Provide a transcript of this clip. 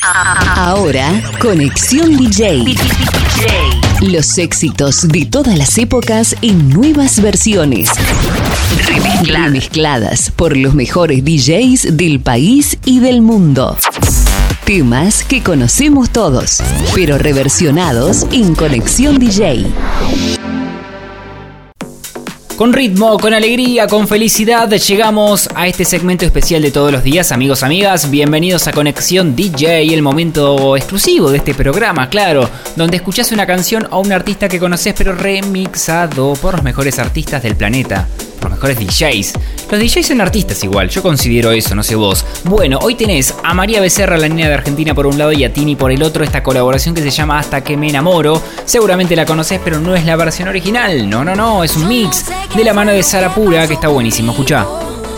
Ahora, Conexión DJ. Los éxitos de todas las épocas en nuevas versiones. Remezcladas por los mejores DJs del país y del mundo. Temas que conocemos todos, pero reversionados en Conexión DJ. Con ritmo, con alegría, con felicidad, llegamos a este segmento especial de todos los días, amigos, amigas. Bienvenidos a Conexión DJ, el momento exclusivo de este programa, claro, donde escuchás una canción o un artista que conocés, pero remixado por los mejores artistas del planeta, por los mejores DJs. Los DJs son artistas igual, yo considero eso, no sé vos. Bueno, hoy tenés a María Becerra, la nena de Argentina, por un lado, y a Tini por el otro, esta colaboración que se llama Hasta que me enamoro. Seguramente la conocés, pero no es la versión original. No, es un mix de la mano de Sara Pura, que está buenísimo. Escuchá.